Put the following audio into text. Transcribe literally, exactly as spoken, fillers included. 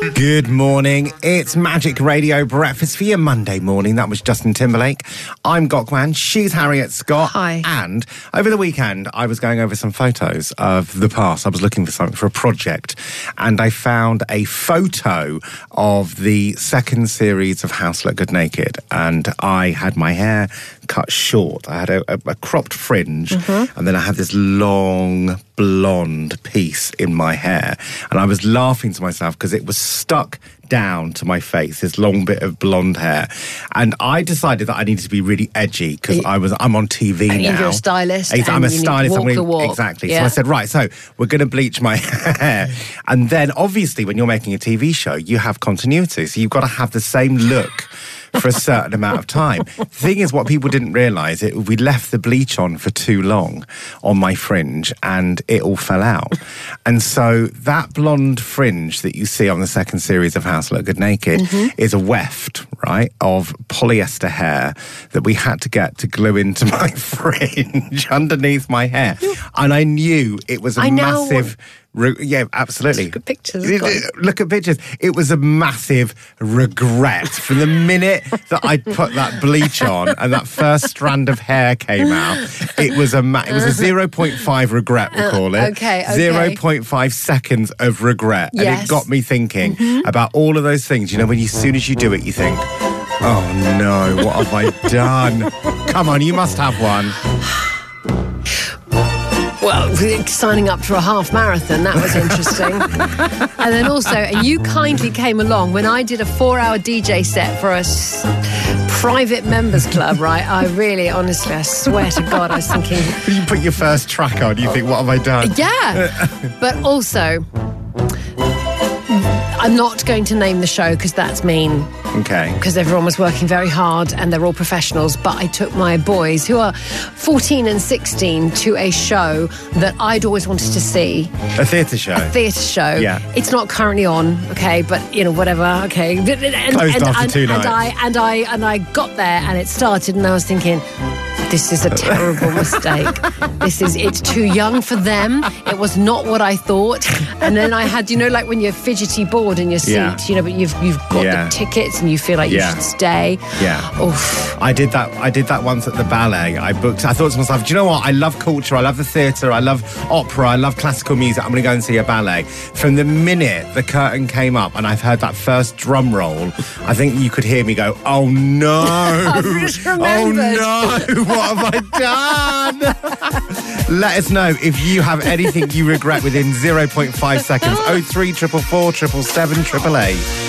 Good morning. It's Magic Radio Breakfast for your Monday morning. That was Justin Timberlake. I'm Gokwan. She's Harriet Scott. Hi. And over the weekend, I was going over some photos of the past. I was looking for something for a project, and I found a photo of the second series of House Look Good Naked. And I had my hair cut short. I had a, a, a cropped fringe, mm-hmm. and then I had this long blonde piece in my hair. And I was laughing to myself because it was stuck down to my face, this long bit of blonde hair. And I decided that I needed to be really edgy because I was I'm on T V and now. You're a stylist. I'm and a you stylist. Need to walk I'm the walk. Exactly. Yeah. So I said, right, so we're going to bleach my hair. And then obviously when you're making a T V show, you have continuity. So you've got to have the same look for a certain amount of time. The thing is, what people didn't realise, it we left the bleach on for too long on my fringe and it all fell out. And so that blonde fringe that you see on the second series of House Look Good Naked mm-hmm. is a weft, right, of polyester hair that we had to get to glue into my fringe underneath my hair. And I knew it was a I know. massive... Re- yeah, absolutely. Look at pictures. Look at pictures. It was a massive regret from the minute that I put that bleach on and that first strand of hair came out. It was a ma- it was a zero point five regret, we call it. Uh, okay, okay. zero point five seconds of regret. Yes. And it got me thinking mm-hmm. about all of those things. You know, when you, as soon as you do it, you think, oh no, what have I done? Come on, you must have one. Well, signing up for a half marathon, that was interesting. And then also, and you kindly came along when I did a four-hour D J set for a s- private members club, right? I really, honestly, I swear to God, I was thinking... You put your first track on, you think, what have I done? Yeah. But also, I'm not going to name the show because that's mean. Okay. Because everyone was working very hard and they're all professionals. But I took my boys, who are fourteen and sixteen, to a show that I'd always wanted to see. A theatre show? A theatre show. Yeah. It's not currently on, okay, but, you know, whatever, okay. And, Closed and, after and, two and nights. I, and, I, and I got there and it started and I was thinking... This is a terrible mistake. This is, it's too young for them. It was not what I thought. And then I had, you know, like when you're fidgety bored in your seat, yeah. you know, but you've you've got yeah. the tickets and you feel like yeah. you should stay. Yeah. Oof. I did that. I did that once at the ballet. I booked. I thought to myself, do you know what? I love culture. I love the theatre. I love opera. I love classical music. I'm going to go and see a ballet. From the minute the curtain came up and I've heard that first drum roll, I think you could hear me go, "Oh no! I've just remembered. Oh no! What have I done?" Let us know if you have anything you regret within zero point five seconds. oh three four four four seven seven seven eight eight.